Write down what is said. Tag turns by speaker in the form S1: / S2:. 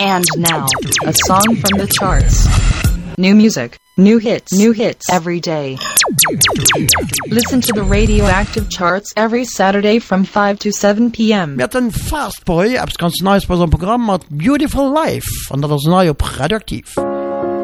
S1: And now, a song from the charts. New music, new hits every day. Listen to the Radioactive Charts every Saturday from 5 to 7 p.m.
S2: Wir hatten Fastboy, abs ganz nice bei so einem Programm mit Beautiful Life und das ist neu auf Radioaktiv.